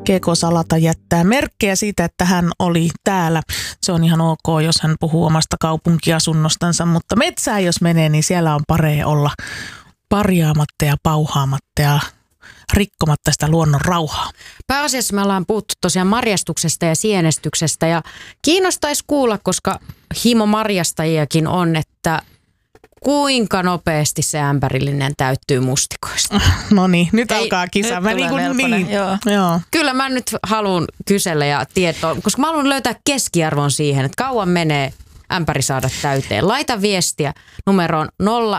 GK Salata jättää merkkejä siitä, että hän oli täällä. Se on ihan ok, jos hän puhuu omasta kaupunkiasunnostansa, mutta metsään jos menee, niin siellä on paree olla parjaamatta ja pauhaamatta ja rikkomatta sitä luonnon rauhaa. Pääasiassa me ollaan puhuttu tosiaan marjastuksesta ja sienestyksestä ja kiinnostaisi kuulla, koska himomarjastajiakin on, että kuinka nopeasti se ämpärillinen täyttyy mustikoista. No niin, nyt alkaa kisa. Joo. Kyllä mä nyt haluan kysellä ja tietoa, koska mä haluan löytää keskiarvon siihen, että kauan menee ämpäri saada täyteen. Laita viestiä numeroon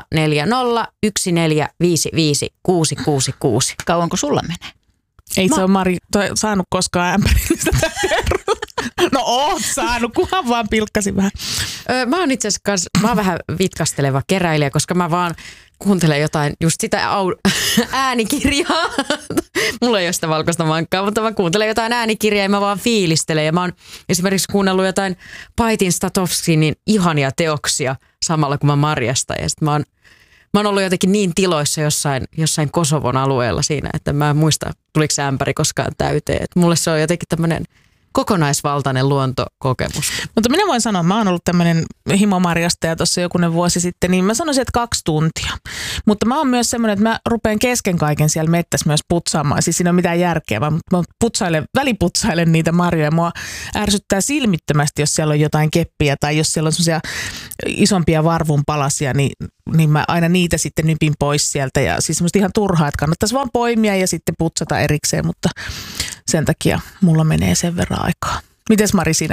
0401455666. Kauanko sulla menee? Ei se ole Mari saanut koskaan ämpärillistä täyteen. No oot saanut, kunhan vaan pilkkasin vähän. Mä oon itse asiassa mä oon vähän vitkasteleva keräilijä, koska mä vaan kuuntelen jotain, just sitä äänikirjaa. Mulla ei ole sitä valkoista mankkaa, mutta mä kuuntelen jotain äänikirjaa ja mä vaan fiilistelen. Ja mä oon esimerkiksi kuunnellut jotain Paitin Statovskinin ihania teoksia samalla kun mä marjastan. Ja sit mä oon ollut jotenkin niin tiloissa jossain Kosovon alueella siinä, että mä en muista, tuliko se ämpäri koskaan täyteen. Et mulle se on jotenkin tämmönen kokonaisvaltainen luontokokemus. Mutta minä voin sanoa, mä oon ollut tämmöinen himomarjastaja tuossa jokunen vuosi sitten, niin mä sanoisin, että 2 tuntia. Mutta mä oon myös semmoinen, että mä rupean kesken kaiken siellä mettässä myös putsaamaan. Siis siinä ei ole mitään järkeä, vaan mä väliputsailen niitä marjoja. Mua ärsyttää silmittömästi, jos siellä on jotain keppiä tai jos siellä on semmoisia isompia varvunpalasia, niin mä aina niitä sitten nypin pois sieltä. Ja siis semmoista ihan turhaa, että kannattaisi vaan poimia ja sitten putsata erikseen, mutta sen takia mulla menee sen verran aikaa. Mites Mari sinä?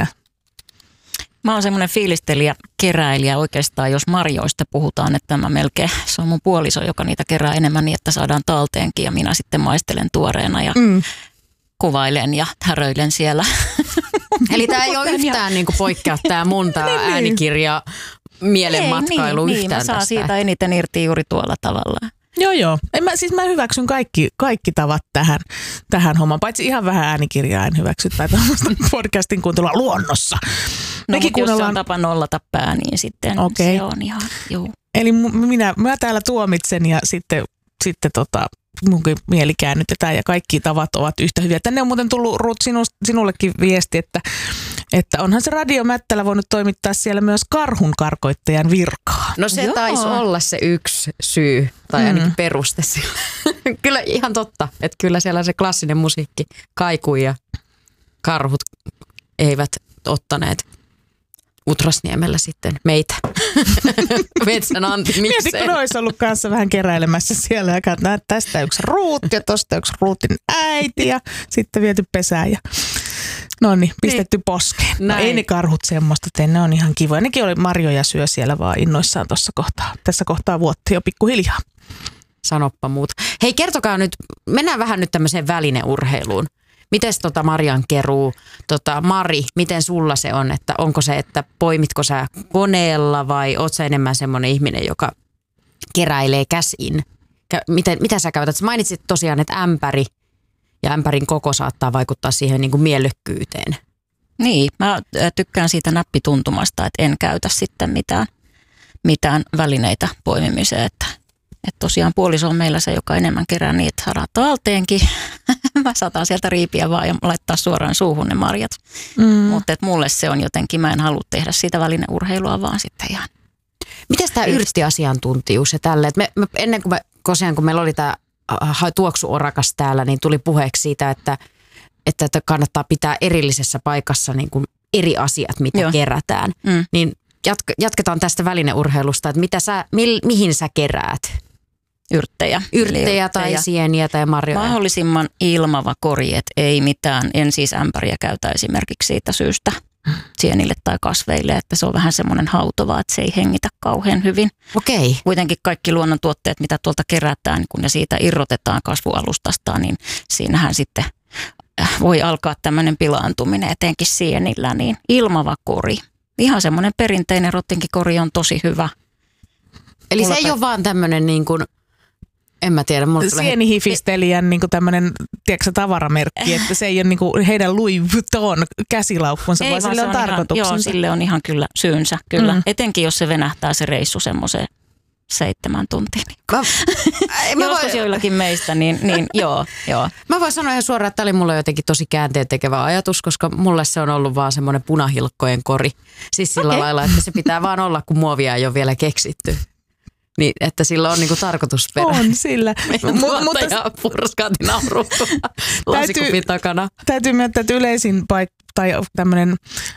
Mä oon semmoinen fiilistelijä, keräilijä oikeastaan, jos marjoista puhutaan, että mä melkein, se on mun puoliso, joka niitä kerää enemmän niin, että saadaan talteenkin ja minä sitten maistelen tuoreena ja kuvailen ja häröilen siellä. Eli tää ei ole yhtään niin kuin poikkea tää mun äänikirja mielenmatkailu yhtään mä saan siitä eniten irti juuri tuolla tavalla. Joo. Mä hyväksyn kaikki tavat tähän hommaan, paitsi ihan vähän äänikirjaa en hyväksy tai tämmöistä podcastin kuuntelua luonnossa. No mutta jos on tapa nollata pää, niin sitten se on ihan, juu. Eli mä täällä tuomitsen ja sitten munkin mieli käännytetään ja kaikki tavat ovat yhtä hyviä. Tänne on muuten tullut Ruth sinullekin viesti, että onhan se Radio Mättälä voinut toimittaa siellä myös karhun karkoittajan virkaa. No se taisi olla se yksi syy, tai ainakin peruste sillä. Kyllä ihan totta, että kyllä siellä se klassinen musiikki kaikui ja karhut eivät ottaneet Utrasniemellä sitten meitä. Metsän Antti, miksei. Mieti, kun olisi ollut kanssa vähän keräilemässä siellä ja katsotaan, tästä yksi Ruut ja tosta yksi Ruutin äiti ja sitten viety pesään ja no niin, pistetty poskeen. No ei ne karhut semmoista tee, ne on ihan kivoja. Nekin oli marjoja syö siellä vaan innoissaan tässä kohtaa vuotta jo pikkuhiljaa. Sanoppa muuta. Hei, kertokaa nyt, mennään vähän nyt tämmöiseen välineurheiluun. Mites marjan keruu, Mari, miten sulla se on, että onko se, että poimitko sä koneella vai oot sä enemmän semmoinen ihminen, joka keräilee käsin? Mitä sä käytät? Sä mainitsit tosiaan, että ämpäri ja ämpärin koko saattaa vaikuttaa siihen niin kuin miellykkyyteen. Niin, mä tykkään siitä näppituntumasta, että en käytä sitten mitään välineitä poimimiseen, että tosiaan puoliso on meillä se, joka enemmän kerää niitä saadaan talteenkin. Mä saatan sieltä riipiä vaan ja laittaa suoraan suuhun ne marjat. Mutta mulle se on jotenkin, mä en halua tehdä siitä välineurheilua vaan sitten ihan. Mites tämä yrttiasiantuntijuus ja tälle? Ennen kuin kun meillä oli tämä tuoksuorakas täällä, niin tuli puheeksi siitä, että kannattaa pitää erillisessä paikassa niin kuin eri asiat, mitä kerätään. Niin jatketaan tästä välineurheilusta, että mihin sä keräät? Yrttejä tai sieniä tai marjoja. Mahdollisimman ilmava kori, että ei mitään. En siis ämpäriä käytä esimerkiksi siitä syystä sienille tai kasveille, että se on vähän semmoinen hautova, että se ei hengitä kauhean hyvin. Okei. Kuitenkin kaikki luonnontuotteet, mitä tuolta kerätään, kun ne siitä irrotetaan kasvualustastaan, niin siinähän sitten voi alkaa tämmöinen pilaantuminen, etenkin sienillä, niin ilmava kori. Ihan semmoinen perinteinen rottinkikori on tosi hyvä. Eli se ei ole vaan tämmöinen niin kuin, en mä tiedä. Sienihifistelijän niin kuin tämmöinen, tiedätkö, tavaramerkki, että se ei ole niin kuin heidän Louis Vuitton käsilaukkunsa, vaan sille on tarkoituksensa. Joo, sille on ihan kyllä syynsä, kyllä. Etenkin jos se venähtää se reissu semmoiseen 7 tuntia. Mä Joskus joillakin meistä, niin joo. Mä voin sanoa ihan suoraan, että tämä oli mulle jotenkin tosi käänteentekevä ajatus, koska mulle se on ollut vaan semmoinen punahilkkojen kori. Siis sillä lailla, että se pitää vaan olla, kun muovia ei ole vielä keksitty. Niin, että sillä on niinku tarkoitusperä. On sillä. Tuottaja purskaati nauruttu lasikupin takana. Täytyy myöntää, että yleisin tai tämmöinen,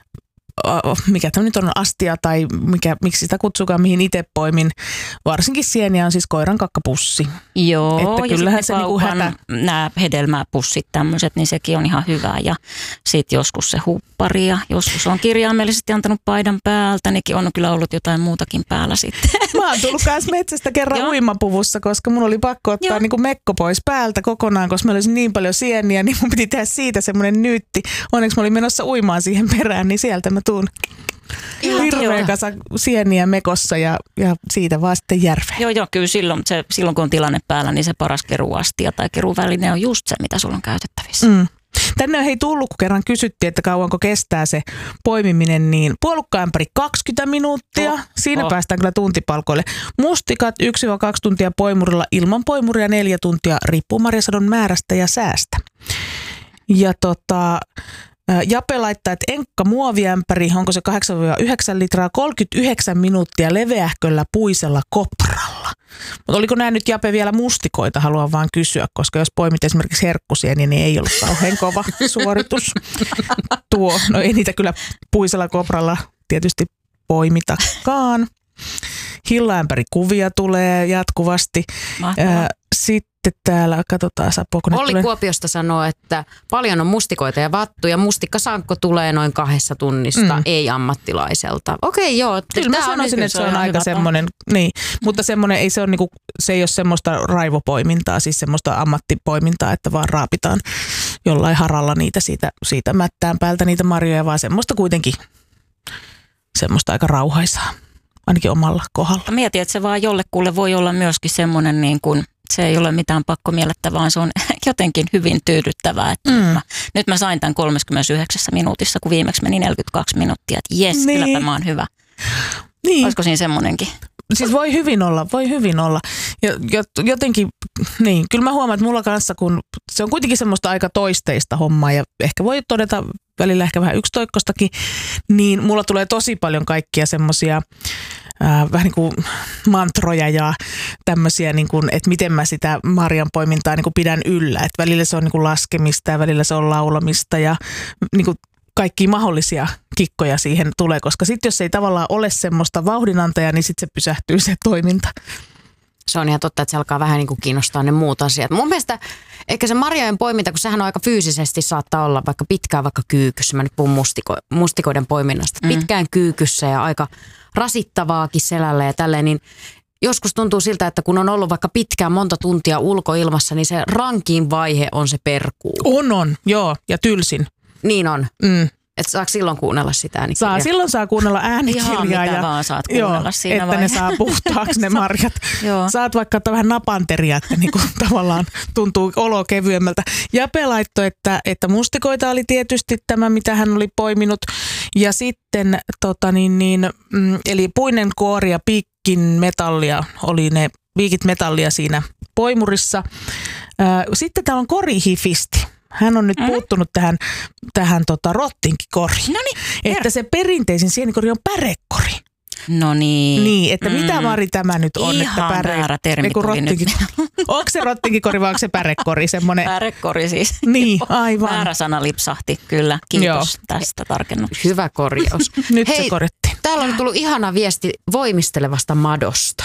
mikä tämä nyt on, astia tai miksi sitä kutsukaan, mihin itse poimin. Varsinkin sieniä on siis koiran kakkapussi. Joo, että ja kyllähän sitten se niinku nämä hedelmäpussit tämmöiset, niin sekin on ihan hyvä. Ja sitten joskus se huppari ja joskus on kirjaimellisesti antanut paidan päältä, nekin on kyllä ollut jotain muutakin päällä sitten. Mä oon tullut myös metsästä kerran uimapuvussa, koska mun oli pakko ottaa niinku mekko pois päältä kokonaan, koska meillä olisi niin paljon sieniä, niin mun piti tehdä siitä semmoinen nyytti. Onneksi mä olin menossa uimaan siihen perään, niin sieltä mä tuun hirveä kasa sieniä mekossa ja siitä vaan sitten järveen. Joo, kyllä silloin kun on tilanne päällä, niin se paras keruastia tai keruväline on just se, mitä sulla on käytettävissä. Tänne on tullut, kun kerran kysyttiin, että kauanko kestää se poimiminen, niin puolukkaämpäri 20 minuuttia. Siinä päästään kyllä tuntipalkoille. Mustikat 1-2 tuntia poimurilla, ilman poimuria 4 tuntia, riippuu marjasadon määrästä ja säästä. Ja Jape laittaa, että enkka muoviämpäri, onko se 8-9 litraa, 39 minuuttia leveähköllä puisella kopralla. Mutta oliko nämä nyt, Jape, vielä mustikoita, haluan vaan kysyä, koska jos poimit esimerkiksi herkkusieniä, niin ei ollut kauhean kova suoritus. No ei niitä kyllä puisella kopralla tietysti poimitakaan. Hillaämpäri kuvia tulee jatkuvasti. Sitten täällä, katsotaan Sapo, Olli Kuopiosta sanoo, että paljon on mustikoita ja vattuja. Mustikkasankko tulee noin 2 tunnista, ei ammattilaiselta. Okei, joo. Kyllä mä sanoisin, että se on aika semmoinen, niin, mutta semmoinen, ei se, ole niinku, se ei ole semmoista raivopoimintaa, siis semmoista ammattipoimintaa, että vaan raapitaan jollain haralla niitä siitä mättään päältä niitä marjoja, vaan semmoista kuitenkin, semmoista aika rauhaisaa, ainakin omalla kohdalla. Mietin, että se vaan jollekulle voi olla myöskin semmoinen niin kuin, se ei ole mitään pakkomielettä, vaan se on jotenkin hyvin tyydyttävää. Että nyt mä sain tämän 39 minuutissa, kun viimeksi meni 42 minuuttia. Että jes, niin. Kylläpä mä oon hyvä. Niin. Olisiko siinä semmoinenkin? Siis voi hyvin olla. Ja jotenkin, niin, kyllä mä huomaan, että mulla kanssa, kun se on kuitenkin semmoista aika toisteista hommaa ja ehkä voi todeta välillä ehkä vähän yksitoikkostakin, niin mulla tulee tosi paljon kaikkia semmoisia vähän niin kuin mantroja ja tämmöisiä, niin kuin, että miten mä sitä marjanpoimintaa niin kuin pidän yllä. Että välillä se on niin kuin laskemista ja välillä se on laulamista ja niin kuin kaikkia mahdollisia kikkoja siihen tulee, koska sitten jos ei tavallaan ole semmoista vauhdinantajaa, niin sitten se pysähtyy se toiminta. Se on ihan totta, että se alkaa vähän niin kuin kiinnostaa ne muut asiat. Mun mielestä ehkä se marjojen poiminta, kun sehän on aika fyysisesti saattaa olla vaikka pitkään vaikka kyykyssä. Mä nyt puhun mustikoiden poiminnasta. Pitkään kyykyssä ja aika rasittavaakin selällä ja tälleen, niin joskus tuntuu siltä, että kun on ollut vaikka pitkään monta tuntia ulkoilmassa, niin se rankin vaihe on se perkuu. On, joo, ja tylsin. Niin on. Että saako silloin kuunnella sitä äänikirjaa? Silloin saa kuunnella äänikirjaa. Ihan mitä vaan saat kuunnella siinä että vaiheessa. ne saa puhtaaksi ne marjat. Saat vaikka ottaa vähän napanteria, että niinku tavallaan tuntuu olo kevyemmältä. Jape laittoi, että mustikoita oli tietysti tämä, mitä hän oli poiminut. Ja sitten eli puinen kuori ja piikin metallia oli ne viikit metallia siinä poimurissa. Sitten täällä on korihifisti. Hän on nyt puuttunut tähän rottinkikoriin. Noniin, että se perinteisin sienikori on pärekori. No niin. Niin, että mitä Mari tämä nyt on, ihan että väärä termi tuli nyt. Onko se rottinkikori vai onko se pärekori? Semmoinen... Pärekori siis. Niin, aivan. Väärä sana lipsahti, kyllä. Kiitos tästä tarkennuksesta. Hyvä korjaus. Nyt se korjattiin. Täällä on tullut ihana viesti voimistelevasta madosta.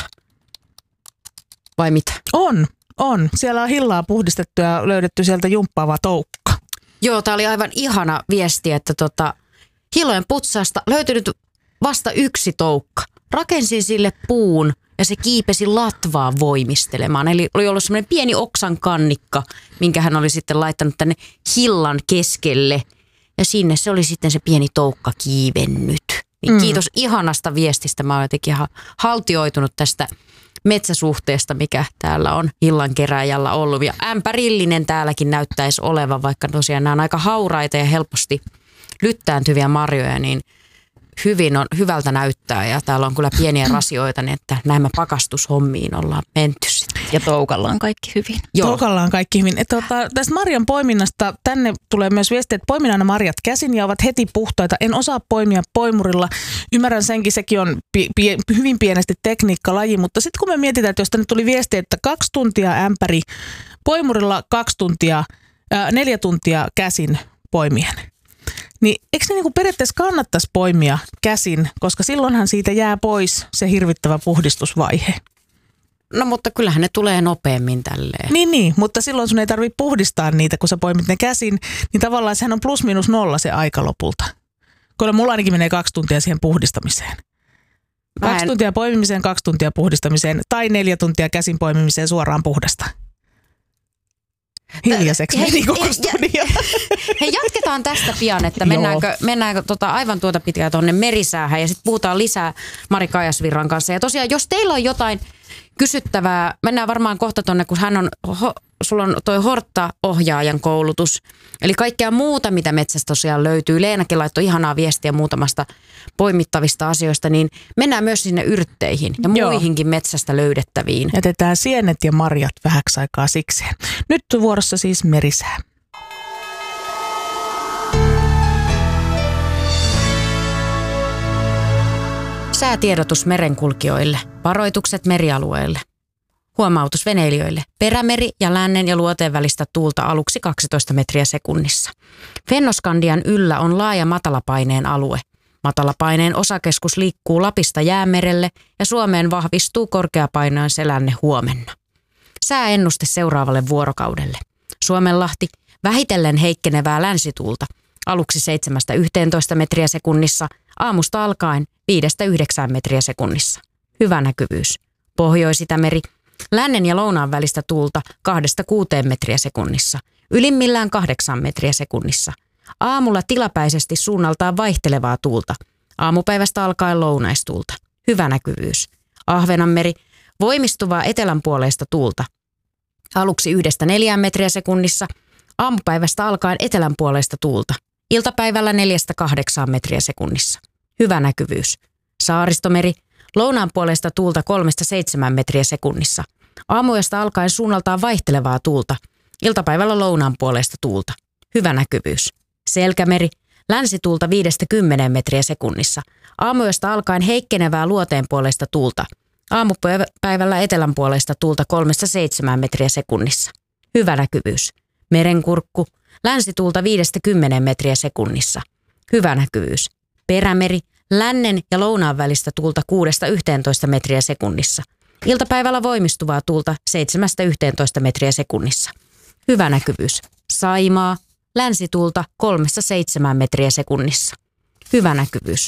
Vai mitä? On. Siellä on hillaa puhdistettu ja löydetty sieltä jumppaava toukka. Joo, tää oli aivan ihana viesti, että hillojen putsasta löytynyt vasta 1 toukka. Rakensin sille puun ja se kiipesi latvaa voimistelemaan. Eli oli ollut semmoinen pieni oksan kannikka, minkä hän oli sitten laittanut tänne hillan keskelle. Ja sinne se oli sitten se pieni toukka kiivennyt. Niin kiitos ihanasta viestistä. Mä oon jotenkin ihan haltioitunut tästä metsäsuhteesta, mikä täällä on hillankeräjällä ollut. Ja ämpärillinen täälläkin näyttäisi olevan, vaikka tosiaan nämä on aika hauraita ja helposti lyttääntyviä marjoja, niin hyvin on hyvältä näyttää ja täällä on kyllä pieniä rasioita, niin että näemme pakastushommiin ollaan menty sitten. Ja toukalla on kaikki hyvin. Toukalla on kaikki hyvin. Tästä marjan poiminnasta tänne tulee myös viesti, että poimin aina marjat käsin ja ovat heti puhtaita. En osaa poimia poimurilla. Ymmärrän senkin, sekin on hyvin pienesti tekniikkalaji, mutta sitten kun me mietitään, että jos tänne tuli viesti, että 2 tuntia ämpäri poimurilla, 4 tuntia käsin poimien. Niin eikö ne niinku periaatteessa kannattaisi poimia käsin, koska silloinhan siitä jää pois se hirvittävä puhdistusvaihe. No mutta kyllähän ne tulee nopeammin tälleen. Niin, mutta silloin sun ei tarvitse puhdistaa niitä, kun sä poimit ne käsin, niin tavallaan sehän on +-0 se aika lopulta. Kyllä mulla ainakin menee 2 tuntia siihen puhdistamiseen. 2 tuntia poimimiseen, 2 tuntia puhdistamiseen tai 4 tuntia käsin poimimiseen suoraan puhdasta. Hiljaiseksi meni koko studio. Hei, jatketaan tästä pian, että mennäänkö aivan tuota pitkään tuonne merisäähän ja sitten puhutaan lisää Mari Kaijasvirran kanssa. Ja tosiaan, jos teillä on jotain kysyttävää, mennään varmaan kohta tuonne, kun sulla on toi Hortta-ohjaajan koulutus. Eli kaikkea muuta, mitä metsästä tosiaan löytyy. Leenakin laittoi ihanaa viestiä muutamasta poimittavista asioista, niin mennään myös sinne yrtteihin ja muihinkin metsästä löydettäviin. Jätetään sienet ja marjat vähäksi aikaa sikseen. Nyt vuorossa siis merisää. Säätiedotus merenkulkijoille, varoitukset merialueille. Huomautus veneilijöille. Perämeri ja lännen ja luoteen välistä tuulta aluksi 12 metriä sekunnissa. Fennoskandian yllä on laaja matalapaineen alue. Matalapaineen osakeskus liikkuu Lapista Jäämerelle ja Suomeen vahvistuu korkeapaineen selänne huomenna. Sääennuste seuraavalle vuorokaudelle. Suomenlahti vähitellen heikkenevää länsituulta. Aluksi 7-11 metriä sekunnissa, aamusta alkaen 5-9 metriä sekunnissa. Hyvä näkyvyys. Pohjois-Itämeri. Lännen ja lounaan välistä tuulta 2-6 metriä sekunnissa. Ylimmillään 8 metriä sekunnissa. Aamulla tilapäisesti suunnaltaan vaihtelevaa tuulta. Aamupäivästä alkaen lounaistuulta. Hyvä näkyvyys. Ahvenanmeri. Voimistuvaa etelänpuoleista tuulta. Aluksi 1-4 metriä sekunnissa. Aamupäivästä alkaen etelänpuoleista tuulta. Iltapäivällä 4-8 metriä sekunnissa. Hyvä näkyvyys. Saaristomeri. Lounaan puolesta tuulta 3-7 metriä sekunnissa. Aamuyöstä alkaen suunnaltaan vaihtelevaa tuulta. Iltapäivällä lounaan puolesta tuulta. Hyvä näkyvyys. Selkämeri. Länsituulta 5-10 metriä sekunnissa. Aamuyöstä alkaen heikkenevää luoteen puolesta tuulta. Aamupäivällä etelän puolesta tuulta 3-7 metriä sekunnissa. Hyvä näkyvyys. Merenkurkku. Länsituulta 5-10 metriä sekunnissa. Hyvä näkyvyys. Perämeri. Lännen ja lounaan välistä tuulta 6-11 metriä sekunnissa. Iltapäivällä voimistuvaa tuulta 7-11 metriä sekunnissa. Hyvä näkyvyys. Saimaa. Länsituulta 3-7 metriä sekunnissa. Hyvä näkyvyys.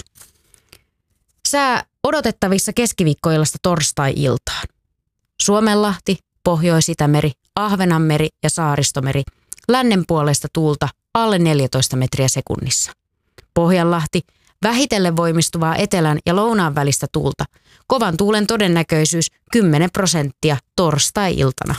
Sää odotettavissa keskiviikkoillasta torstai-iltaan. Suomenlahti, Pohjois-Itämeri, Ahvenanmeri ja Saaristomeri. Lännen puolesta tuulta alle 14 metriä sekunnissa. Pohjanlahti. Vähitellen voimistuvaa etelän ja lounaan välistä tuulta. Kovan tuulen todennäköisyys 10% torstai-iltana.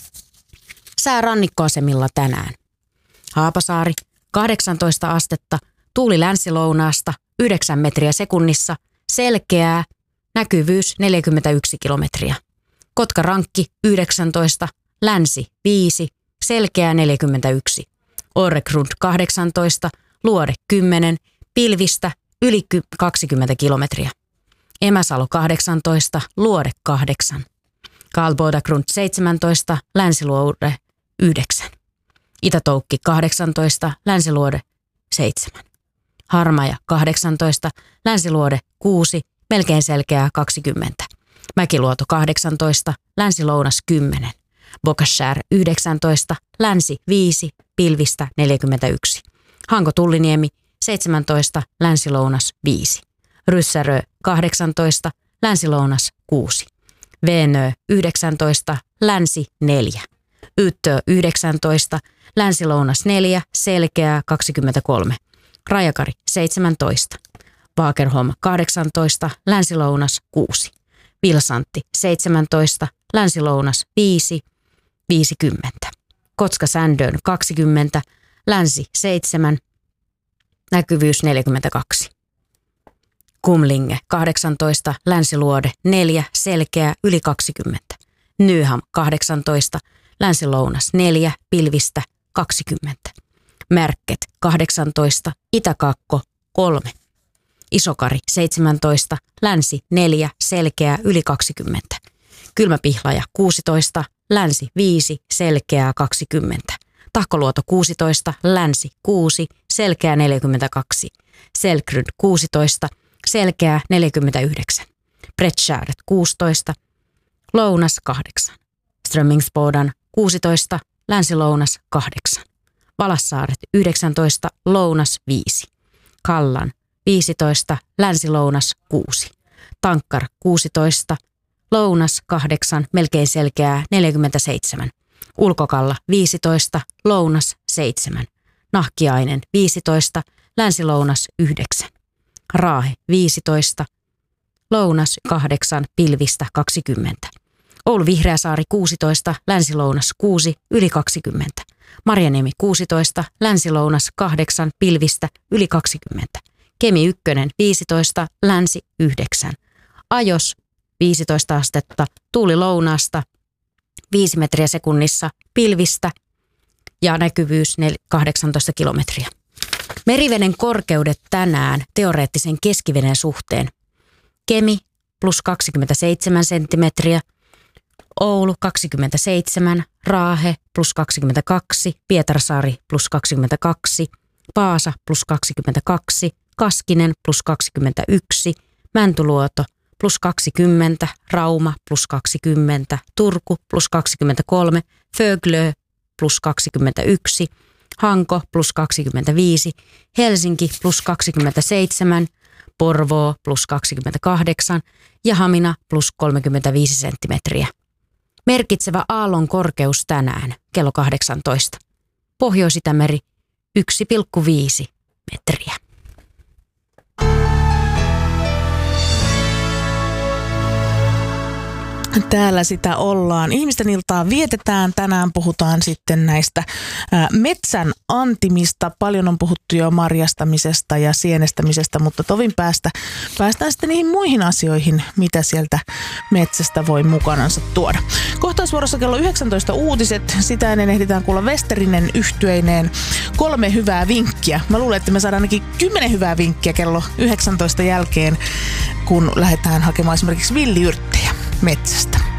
Sää rannikkoasemilla tänään. Haapasaari 18 astetta, tuuli länsilounaasta 9 metriä sekunnissa, selkeää, näkyvyys 41 kilometriä. Kotkarankki 19, länsi 5, selkeää 41. Orregrund 18, luode 10, pilvistä yli 20 kilometriä. Emäsalo 18, luode 8. Karlbodagrund 17, länsiluode 9. Itätoukki 18, länsiluode 7. Harmaja 18, länsiluode 6, melkein selkeää 20. Mäkiluoto 18, länsilounas 10. Bokaskär 19, länsi 5, pilvistä 41. Hanko-Tulliniemi 17, länsilounas 5. Ryssärö 18, länsilounas 6. Veenö 19, länsi 4. Yttö 19, länsilounas 4, selkeää 23. Rajakari 17. Vaakerholm 18, länsilounas 6. Vilsantti 17, länsilounas 5, 50. Kotska-Sändön 20, länsi 7, näkyvyys 42. Kumlinge 18, Länsiluode 4, Selkeä yli 20. Nyham 18, Länsi-Lounas 4, Pilvistä 20. Märket 18, Itä-Kakko 3. Isokari 17, Länsi 4, Selkeää yli 20. Kylmäpihlaja 16, Länsi 5, Selkeää 20. Tahkoluoto 16, Länsi 6, Selkeää 42. Selkryd 16, Selkeää 49. Bredtskärdet 16, Lounas 8. Strömmingsbodan 16, Länsi-Lounas 8. Valassaaret 19, Lounas 5. Kallan 15, Länsi-Lounas 6. Tankkar 16, Lounas 8, melkein Selkeää 47. Ulkokalla 15, Lounas 7. Nahkiainen 15, Länsi-Lounas 9. Raahe 15, Lounas 8, Pilvistä 20. Oulu Vihreäsaari 16, Länsi-Lounas 6, yli 20. Marjaniemi 16, Länsi-Lounas 8, Pilvistä yli 20. Kemi 1 15, Länsi 9. Ajos 15 astetta, tuuli lounaasta 5 metriä sekunnissa, pilvistä ja näkyvyys 18 kilometriä. Meriveden korkeudet tänään teoreettisen keskiveden suhteen. Kemi plus 27 senttimetriä, Oulu 27, Raahe plus 22, Pietarsaari plus 22, Vaasa plus 22, Kaskinen plus 21, Mäntyluoto plus 20, Rauma plus 20, Turku plus 23, Föglö plus 21, Hanko plus 25, Helsinki plus 27, Porvoo plus 28 ja Hamina plus 35 senttimetriä. Merkitsevä aallon korkeus tänään kello 18. Pohjois-Itämeri 1,5 metriä. Täällä sitä ollaan. Ihmisten iltaa vietetään. Tänään puhutaan sitten näistä metsän antimista. Paljon on puhuttu jo marjastamisesta ja sienestämisestä, mutta tovin päästään sitten niihin muihin asioihin, mitä sieltä metsästä voi mukanansa tuoda. Kohtausvuorossa kello 19 uutiset. Sitä ennen ehditään kuulla Westerinen yhtyeineen 3 hyvää vinkkiä. Mä luulen, että me saadaan ainakin 10 hyvää vinkkiä kello 19 jälkeen, kun lähdetään hakemaan esimerkiksi villiyrttejä metsästä.